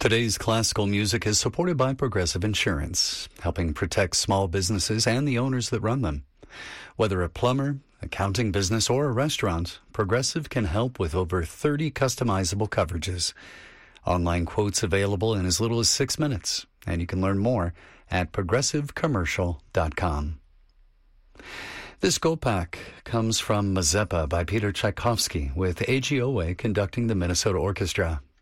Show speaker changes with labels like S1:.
S1: Today's classical music is supported by Progressive Insurance, helping protect small businesses and the owners that run them. Whether a plumber, accounting business, or a restaurant, Progressive can help with over 30 customizable coverages. Online quotes available in as little as 6 minutes, and you can learn more at progressivecommercial.com. This Gold Pack comes from Mazeppa by Peter Tchaikovsky, with AGOA conducting the Minnesota Orchestra.